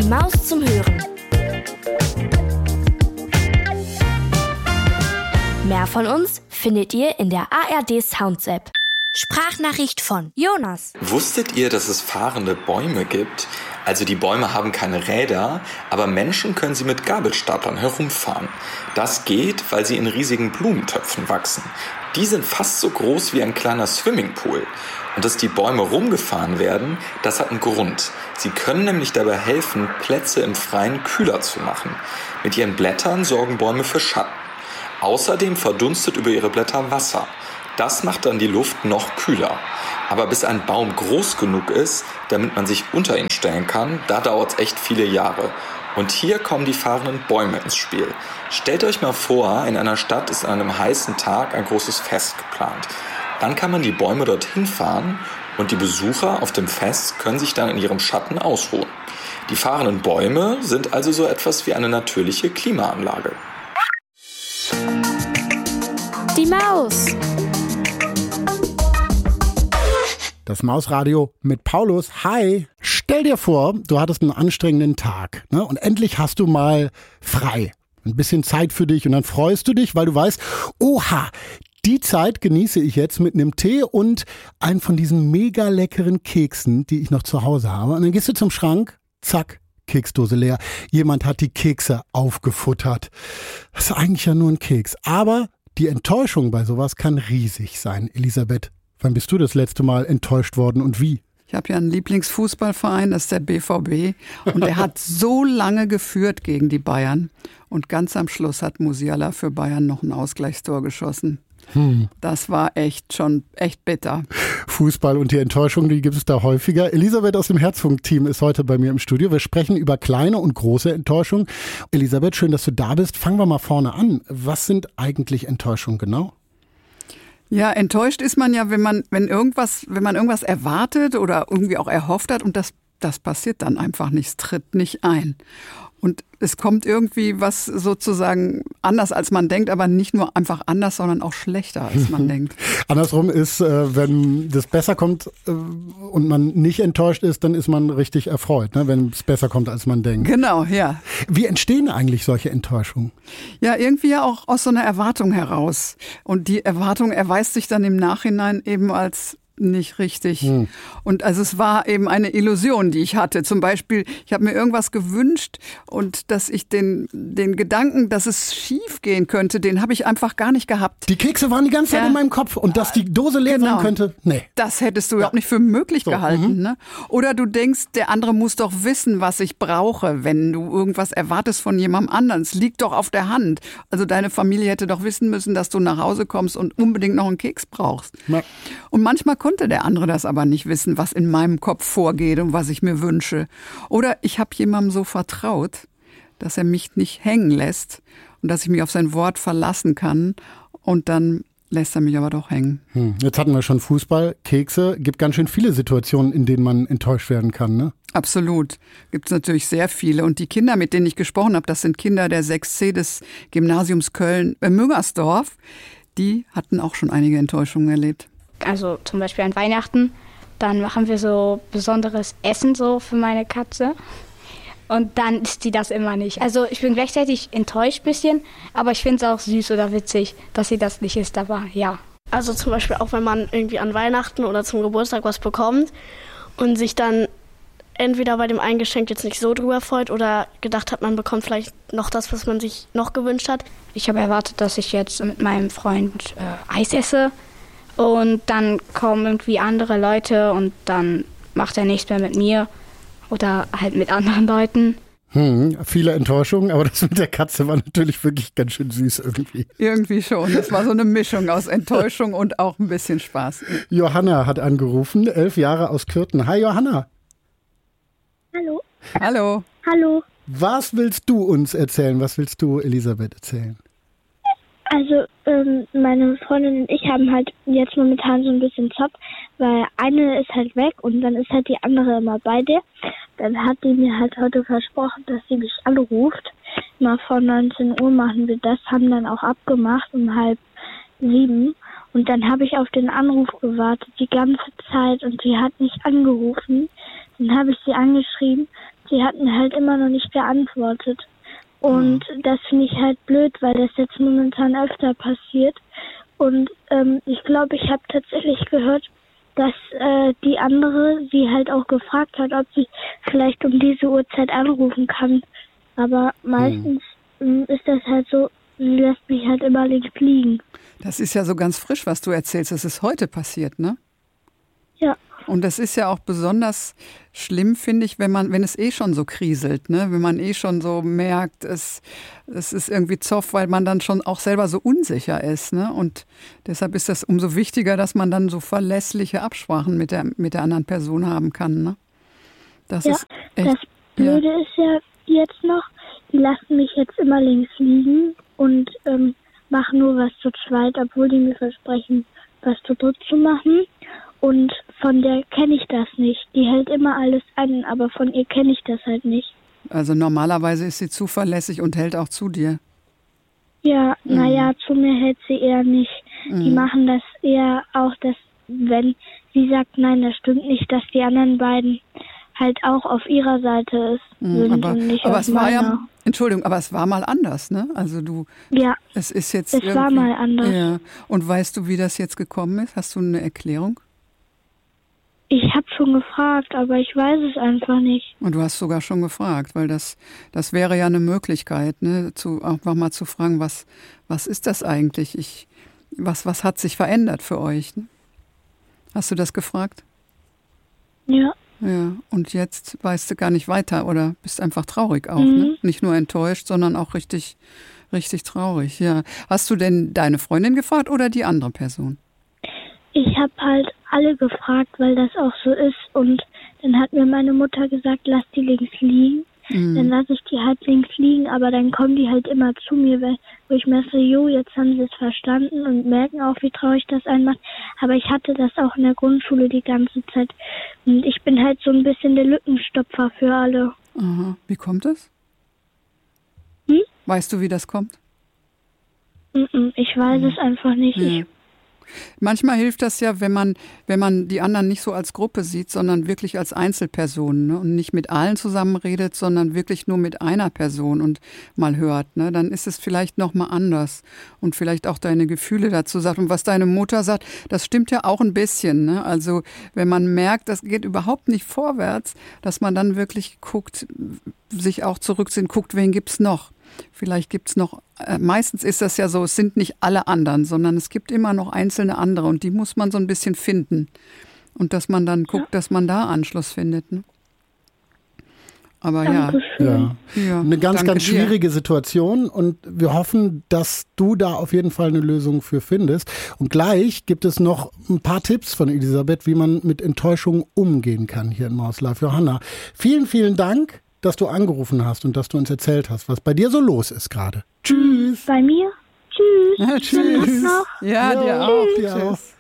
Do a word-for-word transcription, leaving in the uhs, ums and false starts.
Maus zum Hören. Mehr von uns findet ihr in der A R D Sounds App. Sprachnachricht von Jonas. Wusstet ihr, dass es fahrende Bäume gibt? Also die Bäume haben keine Räder, aber Menschen können sie mit Gabelstaplern herumfahren. Das geht, weil sie in riesigen Blumentöpfen wachsen. Die sind fast so groß wie ein kleiner Swimmingpool. Und dass die Bäume rumgefahren werden, das hat einen Grund. Sie können nämlich dabei helfen, Plätze im Freien kühler zu machen. Mit ihren Blättern sorgen Bäume für Schatten. Außerdem verdunstet über ihre Blätter Wasser. Das macht dann die Luft noch kühler. Aber bis ein Baum groß genug ist, damit man sich unter ihn stellen kann, da dauert es echt viele Jahre. Und hier kommen die fahrenden Bäume ins Spiel. Stellt euch mal vor, in einer Stadt ist an einem heißen Tag ein großes Fest geplant. Dann kann man die Bäume dorthin fahren und die Besucher auf dem Fest können sich dann in ihrem Schatten ausruhen. Die fahrenden Bäume sind also so etwas wie eine natürliche Klimaanlage. Die Maus. Das Mausradio mit Paulus. Hi! Stell dir vor, du hattest einen anstrengenden Tag, ne? Und endlich hast du mal frei. Ein bisschen Zeit für dich und dann freust du dich, weil du weißt, oha, die Zeit genieße ich jetzt mit einem Tee und einem von diesen mega leckeren Keksen, die ich noch zu Hause habe. Und dann gehst du zum Schrank, zack, Keksdose leer. Jemand hat die Kekse aufgefuttert. Das ist eigentlich ja nur ein Keks. Aber die Enttäuschung bei sowas kann riesig sein. Elisabeth, wann bist du das letzte Mal enttäuscht worden und wie? Ich habe ja einen Lieblingsfußballverein, das ist der B V B. Und der hat so lange geführt gegen die Bayern. Und ganz am Schluss hat Musiala für Bayern noch ein Ausgleichstor geschossen. Hm. Das war echt schon echt bitter. Fußball und die Enttäuschung, die gibt es da häufiger. Elisabeth aus dem Herzfunk-Team ist heute bei mir im Studio. Wir sprechen über kleine und große Enttäuschung. Elisabeth, schön, dass du da bist. Fangen wir mal vorne an. Was sind eigentlich Enttäuschungen genau? Ja, enttäuscht ist man ja, wenn man, wenn irgendwas, wenn man irgendwas erwartet oder irgendwie auch erhofft hat und das, das passiert dann einfach nicht, es tritt nicht ein. Und es kommt irgendwie was sozusagen anders, als man denkt, aber nicht nur einfach anders, sondern auch schlechter, als man denkt. Andersrum ist, wenn das besser kommt und man nicht enttäuscht ist, dann ist man richtig erfreut, ne? Wenn es besser kommt, als man denkt. Genau, ja. Wie entstehen eigentlich solche Enttäuschungen? Ja, irgendwie ja auch aus so einer Erwartung heraus. Und die Erwartung erweist sich dann im Nachhinein eben als nicht richtig. Hm. Und also es war eben eine Illusion, die ich hatte. Zum Beispiel, ich habe mir irgendwas gewünscht und dass ich den, den Gedanken, dass es schief gehen könnte, den habe ich einfach gar nicht gehabt. Die Kekse waren die ganze Zeit ja. in meinem Kopf und dass die Dose leer genau. sein könnte, nee. Das hättest du überhaupt ja. nicht für möglich so. gehalten. Mhm. Ne? Oder du denkst, der andere muss doch wissen, was ich brauche, wenn du irgendwas erwartest von jemandem anderen. Es liegt doch auf der Hand. Also deine Familie hätte doch wissen müssen, dass du nach Hause kommst und unbedingt noch einen Keks brauchst. Ja. Und manchmal konnte der andere das aber nicht wissen, was in meinem Kopf vorgeht und was ich mir wünsche. Oder ich habe jemandem so vertraut, dass er mich nicht hängen lässt und dass ich mich auf sein Wort verlassen kann und dann lässt er mich aber doch hängen. Hm. Jetzt hatten wir schon Fußball, Kekse. Gibt ganz schön viele Situationen, in denen man enttäuscht werden kann, ne? Absolut. Gibt es natürlich sehr viele. Und die Kinder, mit denen ich gesprochen habe, das sind Kinder der sechs C des Gymnasiums Köln-Müngersdorf, die hatten auch schon einige Enttäuschungen erlebt. Also zum Beispiel an Weihnachten, dann machen wir so besonderes Essen so für meine Katze und dann isst sie das immer nicht. Also ich bin gleichzeitig enttäuscht ein bisschen, aber ich finde es auch süß oder witzig, dass sie das nicht isst, aber ja. Also zum Beispiel auch, wenn man irgendwie an Weihnachten oder zum Geburtstag was bekommt und sich dann entweder bei dem einen Geschenk jetzt nicht so drüber freut oder gedacht hat, man bekommt vielleicht noch das, was man sich noch gewünscht hat. Ich habe erwartet, dass ich jetzt mit meinem Freund äh, Eis esse. Und dann kommen irgendwie andere Leute und dann macht er nichts mehr mit mir oder halt mit anderen Leuten. Hm, viele Enttäuschungen, aber das mit der Katze war natürlich wirklich ganz schön süß irgendwie. Irgendwie schon. Das war so eine Mischung aus Enttäuschung und auch ein bisschen Spaß. Johanna hat angerufen, elf Jahre aus Kürten. Hi Johanna. Hallo. Hallo. Hallo. Was willst du uns erzählen? Was willst du Elisabeth erzählen? Also ähm, meine Freundin und ich haben halt jetzt momentan so ein bisschen Zopp, weil eine ist halt weg und dann ist halt die andere immer bei dir. Dann hat die mir halt heute versprochen, dass sie mich anruft. Mal vor neunzehn Uhr machen wir das, haben dann auch abgemacht um halb sieben. Und dann habe ich auf den Anruf gewartet die ganze Zeit und sie hat nicht angerufen. Dann habe ich sie angeschrieben, sie hat mir halt immer noch nicht geantwortet. Und mhm. das finde ich halt blöd, weil das jetzt momentan öfter passiert. Und ähm, ich glaube, ich habe tatsächlich gehört, dass äh, die andere sie halt auch gefragt hat, ob sie vielleicht um diese Uhrzeit anrufen kann. Aber meistens mhm. ist das halt so, sie lässt mich halt immer links liegen. Das ist ja so ganz frisch, was du erzählst. Das ist heute passiert, ne? Ja. Und das ist ja auch besonders schlimm, finde ich, wenn man, wenn es eh schon so kriselt, ne? Wenn man eh schon so merkt, es, es ist irgendwie Zoff, weil man dann schon auch selber so unsicher ist, ne? Und deshalb ist das umso wichtiger, dass man dann so verlässliche Absprachen mit der, mit der anderen Person haben kann, ne? Das ja, ist echt, das Blöde ja. ist ja jetzt noch, die lassen mich jetzt immer links liegen und ähm, machen nur was zu zweit, obwohl die mir versprechen, was zu dritt zu machen. Und von der kenne ich das nicht. Die hält immer alles an, aber von ihr kenne ich das halt nicht. Also normalerweise ist sie zuverlässig und hält auch zu dir. Ja, mhm. naja, zu mir hält sie eher nicht. Mhm. Die machen das eher auch, dass wenn sie sagt, nein, das stimmt nicht, dass die anderen beiden halt auch auf ihrer Seite ist. Mhm, aber und nicht aber es war ja, Entschuldigung, aber es war mal anders, ne? Also du, ja, es ist jetzt es war mal anders. Ja. Und weißt du, wie das jetzt gekommen ist? Hast du eine Erklärung? Ich habe schon gefragt, aber ich weiß es einfach nicht. Und du hast sogar schon gefragt, weil das, das wäre ja eine Möglichkeit, ne, zu, auch mal zu fragen, was, was ist das eigentlich? Ich, was, was hat sich verändert für euch? Ne? Hast du das gefragt? Ja. Ja, und jetzt weißt du gar nicht weiter oder bist einfach traurig auch, mhm. ne? Nicht nur enttäuscht, sondern auch richtig, richtig traurig, ja. Hast du denn deine Freundin gefragt oder die andere Person? Ich habe halt alle gefragt, weil das auch so ist. Und dann hat mir meine Mutter gesagt, lass die links liegen. Mhm. Dann lasse ich die halt links liegen, aber dann kommen die halt immer zu mir, wo ich mir so, jo, jetzt haben sie es verstanden und merken auch, wie traurig das einen macht. Aber ich hatte das auch in der Grundschule die ganze Zeit. Und ich bin halt so ein bisschen der Lückenstopfer für alle. Aha. Wie kommt das? Hm? Weißt du, wie das kommt? Ich weiß mhm. es einfach nicht. Ja. Ich Manchmal hilft das ja, wenn man, wenn man die anderen nicht so als Gruppe sieht, sondern wirklich als Einzelpersonen, ne? Und nicht mit allen zusammenredet, sondern wirklich nur mit einer Person und mal hört. Ne? Dann ist es vielleicht noch mal anders und vielleicht auch deine Gefühle dazu sagt. Und was deine Mutter sagt, das stimmt ja auch ein bisschen. Ne? Also wenn man merkt, das geht überhaupt nicht vorwärts, dass man dann wirklich guckt, sich auch zurückzieht, guckt, wen gibt's noch. Vielleicht gibt es noch, äh, meistens ist das ja so, es sind nicht alle anderen, sondern es gibt immer noch einzelne andere und die muss man so ein bisschen finden. Und dass man dann guckt, dass man da Anschluss findet. Ne? Aber ja. ja. ja. Eine ganz, Danke ganz schwierige dir. Situation und wir hoffen, dass du da auf jeden Fall eine Lösung für findest. Und gleich gibt es noch ein paar Tipps von Elisabeth, wie man mit Enttäuschung umgehen kann hier in Maus Live. Johanna, vielen, vielen Dank, dass du angerufen hast und dass du uns erzählt hast, was bei dir so los ist gerade. Tschüss. Bei mir? Tschüss. Ja, tschüss. Noch. Ja, dir auch. Tschüss.